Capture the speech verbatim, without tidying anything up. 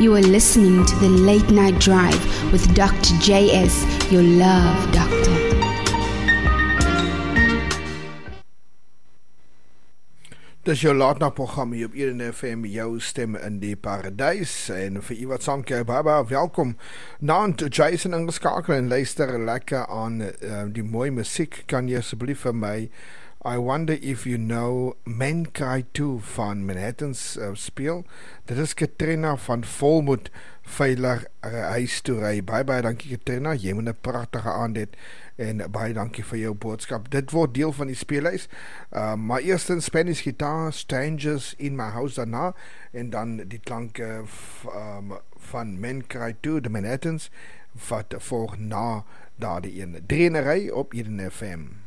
You are listening to the Late Night Drive with Doctor J S, your love doctor. Dis jou laatnagprogram hier op Eden F M, jou stem in die paradys. En vir u wat saamkyk, baie baie welkom. Naand Jason ingeskakel en luister lekker aan uh, die mooie musiek. Kan jy asseblief vir my I Wonder If You Know Men Cry Too van Manhattans uh, speel. Dit is Katrina van Volmoed veilig uh, huis toe ry. Baie baie dankie Katrina, jy moet 'n pragtige aand hê. En baie dankie vir jou boodskap. Dit word deel van die speellys. Uh, maar eerst in Spanish gitaar, Strangers in My House daarna. En dan die klanke um, van Men Cry Too, de Manhattans, wat volg na daardie ene. Drie in 'n ry op Eden F M.